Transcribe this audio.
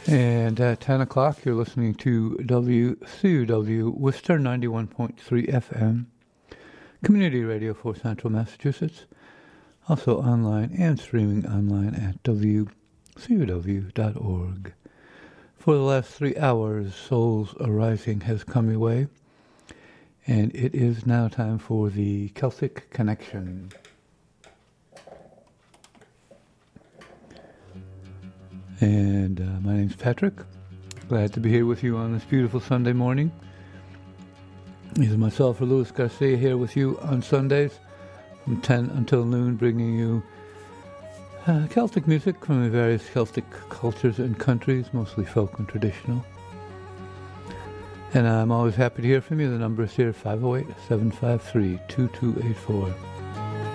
And at 10 o'clock, you're listening to WCUW Worcester 91.3 FM, community radio for Central Massachusetts, also online and streaming online at WCUW.org. For the last 3 hours, Souls Arising has come your way, and it is now time for the Celtic Connection. And my name's Patrick. Glad to be here with you on this beautiful Sunday morning. Either myself or Louis Garcia here with you on Sundays from 10 until noon, bringing you Celtic music from the various Celtic cultures and countries, mostly folk and traditional. And I'm always happy to hear from you. The number is here, 508-753-2284.